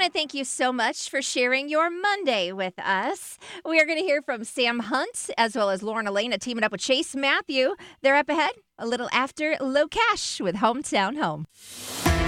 want to thank you so much for sharing your Monday with us. We are going to hear from Sam Hunt as well as Lauren Elena teaming up with Chase Matthew. They're up ahead a little after Low Cash with Hometown Home.